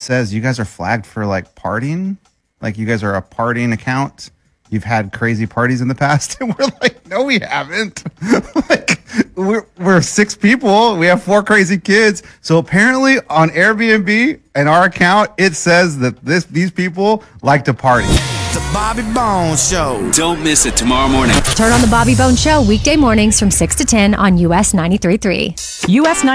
says you guys are flagged for like partying. Like you guys are a partying account. You've had crazy parties in the past. And we're like, no, we haven't. Like we're 6 people. We have 4 crazy kids. So apparently on Airbnb and our account, it says that these people like to party. The Bobby Bones Show. Don't miss it tomorrow morning. Turn on the Bobby Bones Show weekday mornings from 6 to 10 on US 93.3. US